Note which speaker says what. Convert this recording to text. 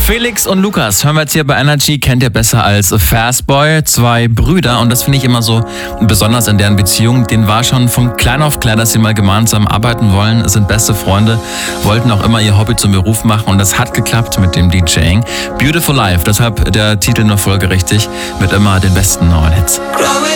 Speaker 1: Felix und Lukas hören wir jetzt hier bei Energy, kennt ihr besser als Fastboy, zwei Brüder, und das finde ich immer so besonders in deren Beziehung. Denen war schon von klein auf klar, dass sie mal gemeinsam arbeiten wollen, sind beste Freunde, wollten auch immer ihr Hobby zum Beruf machen und das hat geklappt mit dem DJing. Beautiful Life, deshalb der Titel nur folgerichtig, mit immer den besten neuen Hits.